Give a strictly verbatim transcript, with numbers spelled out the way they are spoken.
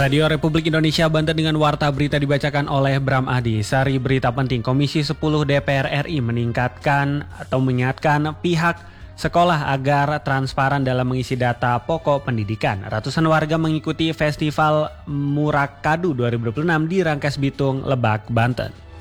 Radio Republik Indonesia Banten dengan warta berita dibacakan oleh Bram Adi. Sari berita penting, Komisi sepuluh D P R R I meningkatkan atau mengingatkan pihak sekolah agar transparan dalam mengisi data pokok pendidikan. Ratusan warga mengikuti Festival Murakadu dua ribu dua puluh enam di Rangkas Bitung, Lebak, Banten.